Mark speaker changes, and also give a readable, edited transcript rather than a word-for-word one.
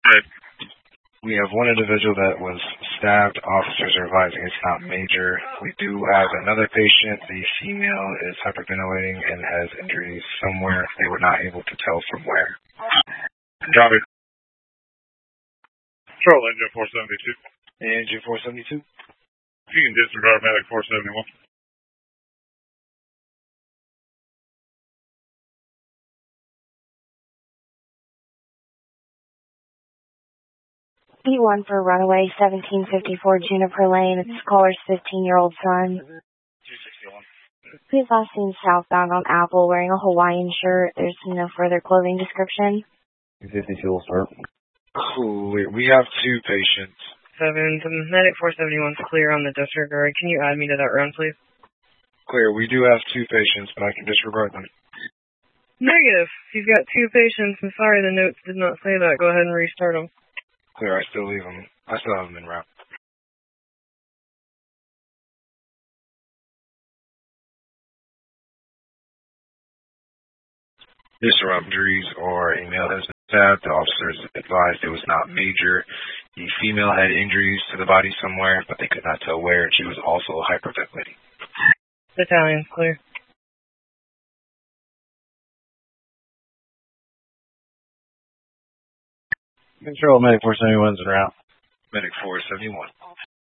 Speaker 1: Right.
Speaker 2: We have one individual that was stabbed. Officers are advising it's not major. We do have another patient. The female is hyperventilating and has injuries somewhere. They were not able to tell from where.
Speaker 1: Copy. Control engine 472.
Speaker 2: Engine 472.
Speaker 1: You can disregard medic 471.
Speaker 3: P1 for runaway 1754 Juniper Lane. It's caller's 15-year-old son.
Speaker 1: 261.
Speaker 3: He was last seen southbound on Apple wearing a Hawaiian shirt. There's no further clothing description.
Speaker 2: 252 will start. Cool. We have two patients.
Speaker 4: 7, the medic 471's clear on the disregard. Can you add me to that run, please?
Speaker 2: Clear. We do have two patients, but I can disregard them.
Speaker 4: Negative. You've got two patients. I'm sorry the notes did not say that. Go ahead and restart them.
Speaker 2: Clear. I still leave them. I still have them en route. Injuries or a male has been stabbed. The officers advised it was not major. The female had injuries to the body somewhere, but they could not tell where, and she was also hyperventilating.
Speaker 4: Battalion's clear.
Speaker 2: Control, Medic 471's en route. Medic 471.